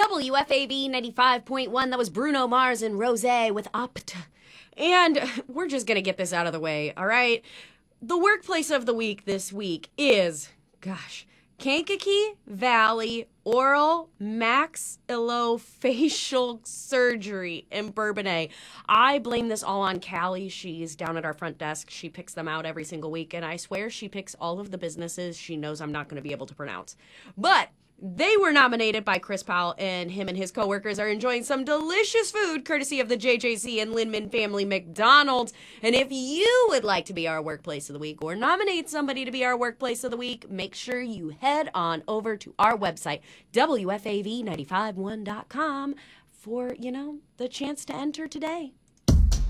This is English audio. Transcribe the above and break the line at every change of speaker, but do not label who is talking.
WFAV 95.1. That was Bruno Mars and Rosé with Opt. And we're just going to get this out of the way, all right? The workplace of the week this week is, Kankakee Valley Oral Maxillofacial Surgery in Bourbonnais. I blame this all on Callie. She's down at our front desk. She picks them out every single week, and I swear she picks all of the businesses she knows I'm not going to be able to pronounce. But they were nominated by Chris Powell, and him and his coworkers are enjoying some delicious food courtesy of the JJC and Linman Family McDonald's. And if you would like to be our workplace of the week or nominate somebody to be our workplace of the week, make sure you head on over to our website, WFAV951.com, for, the chance to enter today.